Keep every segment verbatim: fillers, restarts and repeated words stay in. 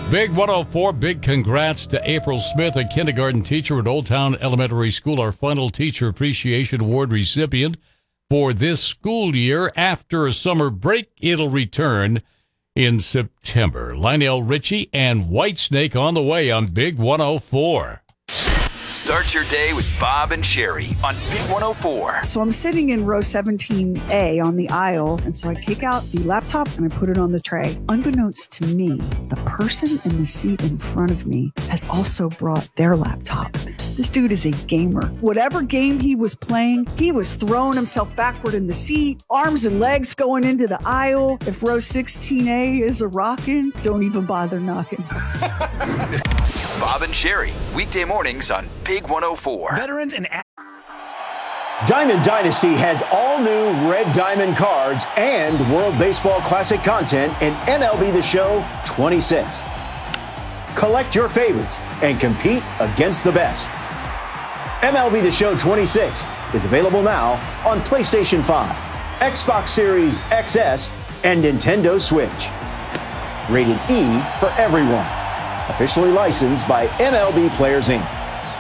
Big one oh four, big congrats to April Smith, a kindergarten teacher at Old Town Elementary School, our final Teacher Appreciation Award recipient for this school year. After a summer break, it'll return in September. Lionel Richie and Whitesnake on the way on Big one oh four. Start your day with Bob and Sherry on Big one oh four. So I'm sitting in row seventeen A on the aisle, and so I take out the laptop and I put it on the tray. Unbeknownst to me, the person in the seat in front of me has also brought their laptop. This dude is a gamer. Whatever game he was playing, he was throwing himself backward in the seat, arms and legs going into the aisle. If row sixteen A is a rockin', don't even bother knocking. Bob and Sherry, weekday mornings on Big one oh four. Veterans and Diamond Dynasty has all new Red Diamond cards and World Baseball Classic content in M L B The Show twenty-six. Collect your favorites and compete against the best. M L B The Show twenty-six is available now on PlayStation five, Xbox Series X S, and Nintendo Switch. Rated E for everyone. Officially licensed by M L B Players, Incorporated.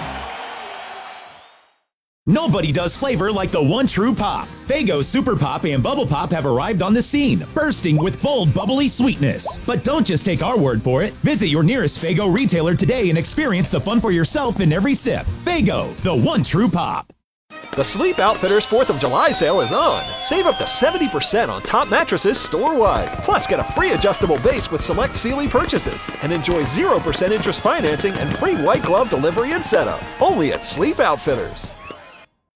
Nobody does flavor like the one true pop. Faygo Super Pop and Bubble Pop have arrived on the scene, bursting with bold, bubbly sweetness. But don't just take our word for it. Visit your nearest Faygo retailer today and experience the fun for yourself in every sip. Faygo, the one true pop. The Sleep Outfitters fourth of July sale is on. Save up to seventy percent on top mattresses store-wide. Plus, get a free adjustable base with select Sealy purchases. And enjoy zero percent interest financing and free white glove delivery and setup. Only at Sleep Outfitters.